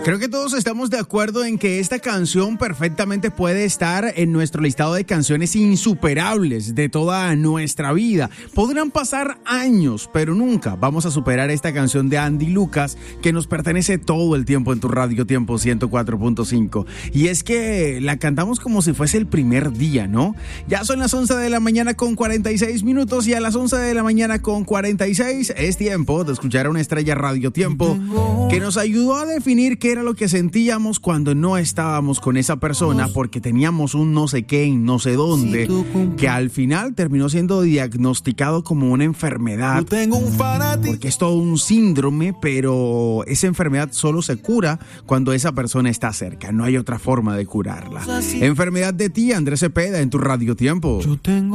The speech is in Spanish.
Creo que todos estamos de acuerdo en que esta canción perfectamente puede estar en nuestro listado de canciones insuperables de toda nuestra vida. Podrán pasar años, pero nunca vamos a superar esta canción de Andy Lucas que nos pertenece todo el tiempo en tu Radio Tiempo 104.5. Y es que la cantamos como si fuese el primer día, ¿no? Ya son las 11 de la mañana con 46 minutos y a las 11 de la mañana con 46 es tiempo de escuchar a una estrella Radio Tiempo que nos ayudó a definir qué era lo que sentíamos cuando no estábamos con esa persona porque teníamos un no sé qué en no sé dónde, que al final terminó siendo diagnosticado como una enfermedad, porque es todo un síndrome, pero esa enfermedad solo se cura cuando esa persona está cerca, no hay otra forma de curarla. Enfermedad de ti, Andrés Cepeda, en tu Radio Tiempo.